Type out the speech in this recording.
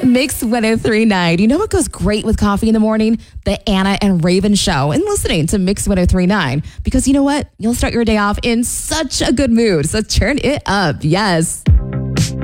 Mix 1039. You know what goes great with coffee in the morning? The Anna and Raven Show. And listening to Mix 1039. Because you know what? You'll start your day off in such a good mood. So turn it up. Yes.